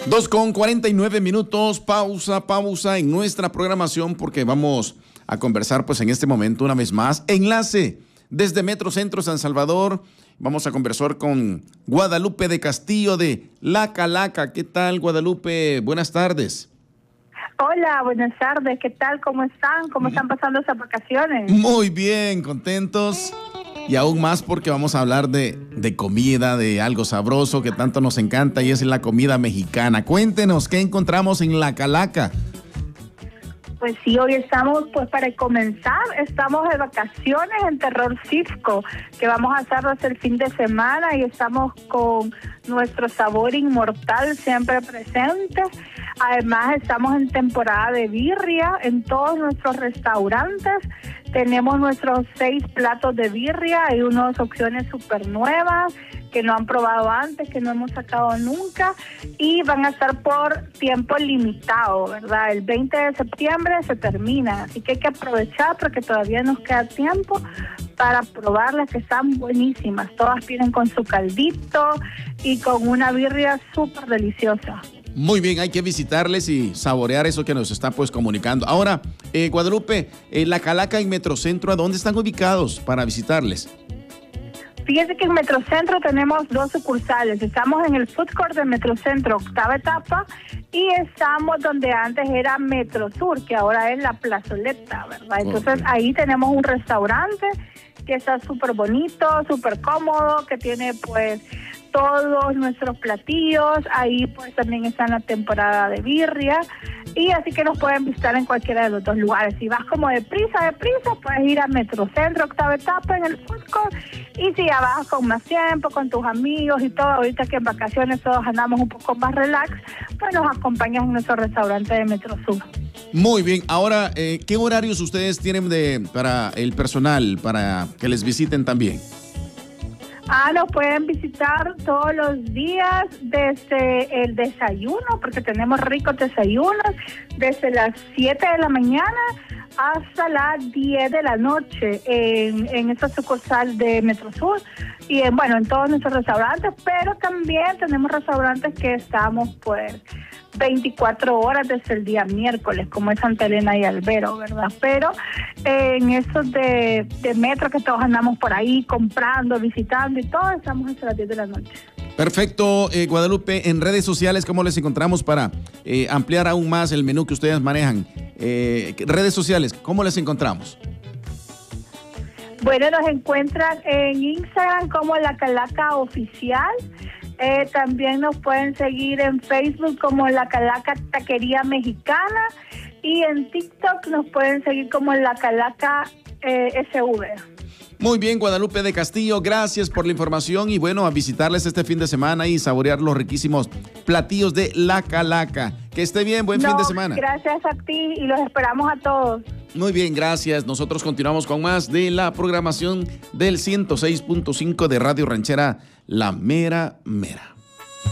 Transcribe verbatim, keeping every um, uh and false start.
Dos con cuarenta y nueve minutos, pausa, pausa en nuestra programación porque vamos a conversar pues en este momento una vez más. Enlace desde Metro Centro San Salvador. Vamos a conversar con Guadalupe de Castillo de La Calaca. ¿Qué tal, Guadalupe? Buenas tardes. Hola, buenas tardes. ¿Qué tal? ¿Cómo están? ¿Cómo están pasando esas vacaciones? Muy bien, contentos. Y aún más porque vamos a hablar de, de comida, de algo sabroso que tanto nos encanta y es la comida mexicana. Cuéntenos, ¿qué encontramos en La Calaca? Pues sí, hoy estamos, pues para comenzar, estamos de vacaciones en Terror Cisco, que vamos a hacerlo hasta el fin de semana y estamos con nuestro sabor inmortal siempre presente. Además, estamos en temporada de birria en todos nuestros restaurantes. Tenemos nuestros seis platos de birria, hay unas opciones súper nuevas que no han probado antes, que no hemos sacado nunca y van a estar por tiempo limitado, ¿verdad? El veinte de septiembre se termina, así que hay que aprovechar porque todavía nos queda tiempo para probarlas, que están buenísimas. Todas vienen con su caldito y con una birria súper deliciosa. Muy bien, hay que visitarles y saborear eso que nos está pues comunicando. Ahora, eh, Guadalupe, eh, La Calaca y Metrocentro, ¿a dónde están ubicados para visitarles? Fíjense que en Metrocentro tenemos dos sucursales. Estamos en el Food Court de Metrocentro, octava etapa, y estamos donde antes era Metrosur, que ahora es la plazoleta, ¿verdad? Entonces okay. Ahí tenemos un restaurante que está súper bonito, súper cómodo, que tiene pues todos nuestros platillos. Ahí pues también está en la temporada de birria y así que nos pueden visitar en cualquiera de los dos lugares. Si vas como deprisa, deprisa, puedes ir a Metrocentro, octava etapa en el Food Court, y si ya vas con más tiempo, con tus amigos y todo, ahorita que en vacaciones todos andamos un poco más relax, pues nos acompañas en nuestro restaurante de Metrosur. Muy bien, ahora, eh, ¿qué horarios ustedes tienen de para el personal, para que les visiten también? Ah, nos pueden visitar todos los días desde el desayuno, porque tenemos ricos desayunos, desde las siete de la mañana hasta las diez de la noche en, en esta sucursal de Metrosur y en, bueno, en todos nuestros restaurantes, pero también tenemos restaurantes que estamos pues veinticuatro horas desde el día miércoles, como es Santa Elena y Albero, ¿verdad? Pero eh, en esos de, de metro que todos andamos por ahí comprando, visitando y todo, estamos hasta las diez de la noche. Perfecto, eh, Guadalupe, en redes sociales, ¿cómo les encontramos para eh, ampliar aún más el menú que ustedes manejan? Eh, redes sociales, ¿cómo les encontramos? Bueno, nos encuentran en Instagram como La Calaca Oficial. Eh, también nos pueden seguir en Facebook como La Calaca Taquería Mexicana y en TikTok nos pueden seguir como La Calaca eh, S V. Muy bien, Guadalupe de Castillo, gracias por la información y bueno, a visitarles este fin de semana y saborear los riquísimos platillos de La Calaca. Que esté bien, buen no, fin de semana. Gracias a ti y los esperamos a todos. Muy bien, gracias. Nosotros continuamos con más de la programación del ciento seis punto cinco de Radio Ranchera La Mera Mera.